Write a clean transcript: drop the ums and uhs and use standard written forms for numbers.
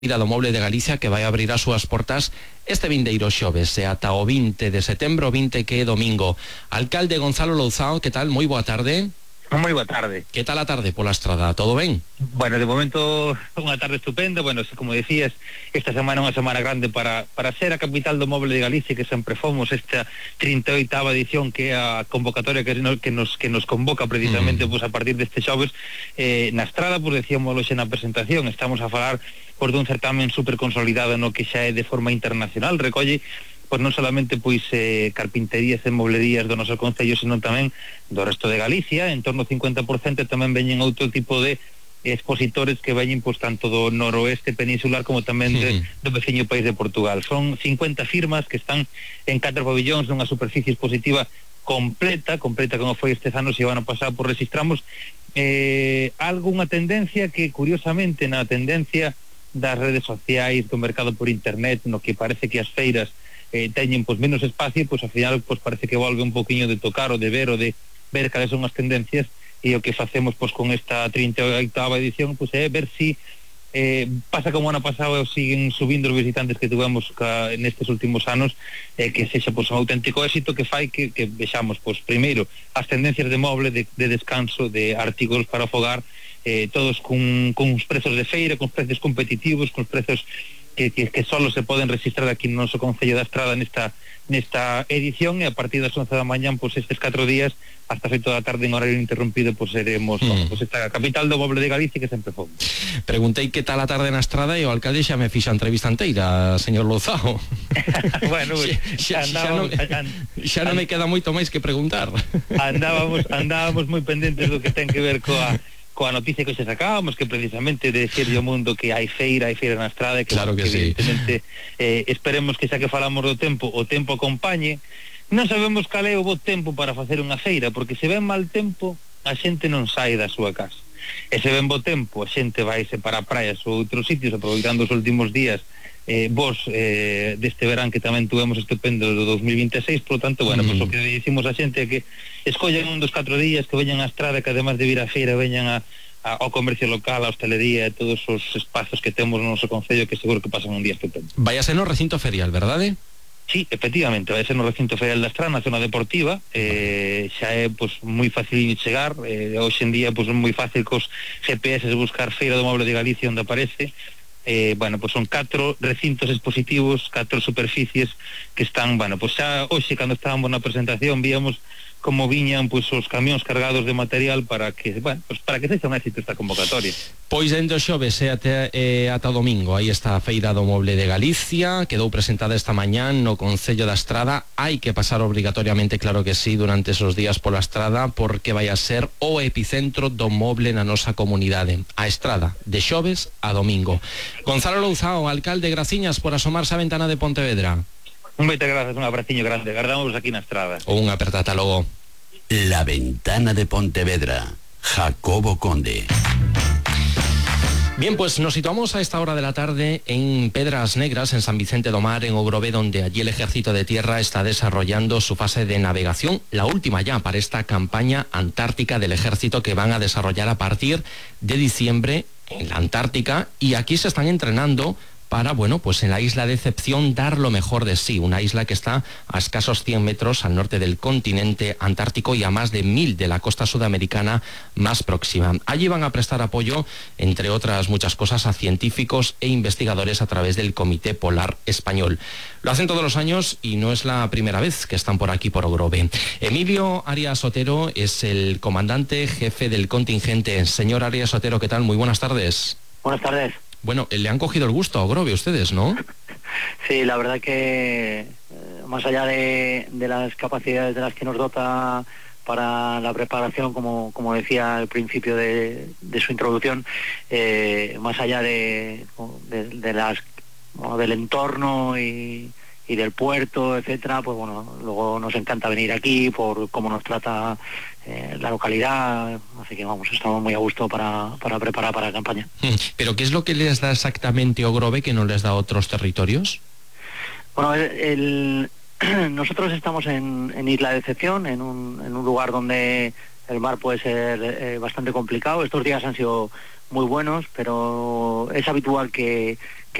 Feira do Moble de Galicia, que vai abrir as súas portas este vindeiro xoves e ata o 20 de setembro, 20 que é domingo. Alcalde Gonzalo Louzao, que tal? Moi boa tarde. Moi boa tarde. Que tal a tarde pola estrada? Todo ben? Bueno, de momento unha tarde estupenda. Bueno, como decías, esta semana é unha semana grande para ser a capital do moble de Galicia, que sempre fomos esta 38ª edición, que é a convocatoria que nos convoca precisamente pues, a partir deste xoves na estrada. Pues decíamos hoxe na presentación, estamos a falar pues, dun certamen super consolidado no que xa é de forma internacional, recolle pois non solamente carpinterías e moblerías do noso concello, senón tamén do resto de Galicia. En torno ao 50% tamén veñen outro tipo de expositores que veñen pois tanto do noroeste peninsular como tamén do veciño país de Portugal. Son 50 firmas que están en 4 pabillóns nunha superficie expositiva completa como foi estes anos e o ano pasado, por registramos algunha tendencia que curiosamente na tendencia das redes sociais, do mercado por internet, no que parece que as feiras teñen pues menos espacio, pues ao final pues parece que volve un poquinho de tocar ou de ver cales son as tendencias, e o que facemos pues con esta 38ª edición pues é ver si pasa como ano pasado siguen subindo os visitantes que tuvemos nestes últimos anos, que sexa pues un auténtico éxito que fai que vexamos pues primeiro as tendencias de moble, de descanso, de artigos para o fogar, todos con uns prezos de feira, con precios competitivos, con precios que solo se poden registrar aquí no noso Concello da Estrada nesta edición, e a partir das 11 da mañán pues estes 4 días hasta as 8 da tarde en horario interrompido pues seremos pues esta capital do moble de Galicia que sempre fomos. Preguntei que tal a tarde na Estrada e o alcalde xa me fixa a entrevista inteira, señor Louzao. Bueno, xa non me queda moito máis que preguntar. Andábamos moi pendentes do que ten que ver coa noticia que se sacábamos, que precisamente de decir ao mundo que hai feira na estrada, que, claro que sí. Evidentemente esperemos que xa que falamos do tempo, o tempo acompañe. Non sabemos cal é o bo tempo para facer unha feira, porque se ven mal tempo a xente non sai da súa casa, e se ven bo tempo a xente vaise para praias ou outros sitios, aproveitando os últimos días deste verán que tamén tuvemos estupendo do 2026. Por lo tanto, bueno, pues o que dicimos a xente é que escollen un dos 4 días, que veñan á estrada, que además de vir á feira veñan ao comercio local, a hostelería e todos os espazos que temos no noso concello, que seguro que pasan un día estupendo. Vai a ser no recinto ferial, verdade? Sí, efectivamente, vai ser no recinto ferial da Estrada, na zona deportiva. Xa é pues, moi fácil de chegar, hoxe en día pues, moi fácil cos GPS buscar Feira do Moble de Galicia onde aparece. Bueno, pues son 4 recintos expositivos, 4 superficies que están, bueno, pues xa hoxe cando estábamos na presentación víamos como viñan pues os camións cargados de material para que, bueno, pues para que sexa un éxito esta convocatoria. Pois dentro xoves ata domingo, aí está a Feira do Moble de Galicia, quedou presentada esta mañán no Concello da Estrada. Hai que pasar obrigatoriamente, claro que sí, durante esos días pola Estrada, porque vai a ser o epicentro do moble na nosa comunidade. A Estrada, de xoves a domingo. Gonzalo Louzao, alcalde, graciñas por asomarse á ventana de Pontevedra. Moitas grazas, un abraciño grande. Agardamos aquí na Estrada. Unha apertata logo. La ventana de Pontevedra, Jacobo Conde. Bien, pues nos situamos a esta hora de la tarde en Pedras Negras, en San Vicente do Mar, en Ogrove, donde allí el Ejército de Tierra está desarrollando su fase de navegación, la última ya para esta campaña antártica del Ejército que van a desarrollar a partir de diciembre en la Antártica, y aquí se están entrenando para, bueno, pues en la isla de Decepción dar lo mejor de sí, una isla que está a escasos 100 metros al norte del continente antártico y a más de 1000 de la costa sudamericana más próxima. Allí van a prestar apoyo, entre otras muchas cosas, a científicos e investigadores a través del Comité Polar Español. Lo hacen todos los años y no es la primera vez que están por aquí, por Ogrove. Emilio Arias Otero es el comandante jefe del contingente. Señor Arias Otero, ¿qué tal? Muy buenas tardes. Buenas tardes. Bueno, le han cogido el gusto a Ogrove ustedes, ¿no? Sí, la verdad que más allá de las capacidades de las que nos dota para la preparación, como decía al principio de su introducción, más allá de del entorno y del puerto, etcétera, pues bueno, luego nos encanta venir aquí por cómo nos trata la localidad, así que vamos, estamos muy a gusto para preparar para la campaña. ¿Pero qué es lo que les da exactamente Ogrove que no les da a otros territorios? Bueno, nosotros estamos en Isla de Decepción, en un lugar donde el mar puede ser bastante complicado. Estos días han sido muy buenos, pero es habitual que